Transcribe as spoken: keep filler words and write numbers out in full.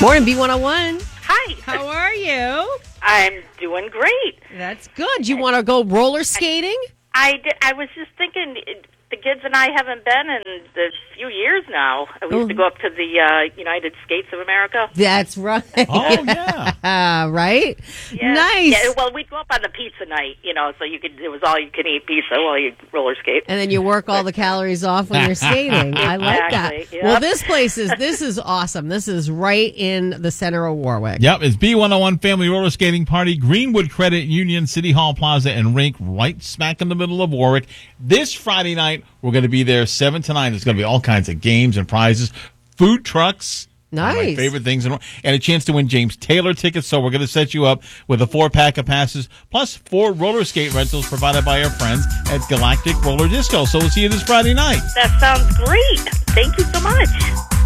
Morning, B one oh one. Hi. How are you? I'm doing great. That's good. You want to go roller skating? I, did, I was just thinking, the kids and I haven't been in a few years now. We used to go up to the uh, United Skates of America. That's right. Oh, yeah. Right? Yeah. Nice. Yeah, well, we'd go up on the pizza night, you know, so you could. It was all you could eat pizza while you roller skate. And then you work all the calories off when you're skating. I like that. Exactly, yep. Well, this place is this is awesome. This is right in the center of Warwick. Yep, it's B one oh one Family Roller Skating Party, Greenwood Credit Union, City Hall Plaza, and Rink, right smack in the middle of Warwick. This Friday night, we're going to be there seven to nine. There's going to be all kinds of games and prizes, food trucks. Nice. One of my favorite things. And a chance to win James Taylor tickets. So we're going to set you up with a four-pack of passes, plus four roller skate rentals provided by our friends at Galactic Roller Disco. So we'll see you this Friday night. That sounds great. Thank you so much.